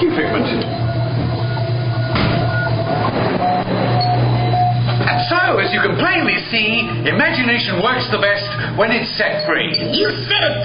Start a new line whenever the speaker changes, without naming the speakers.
Thank you, Figment. And so, as you can plainly see, imagination works the best when it's set free.
You said it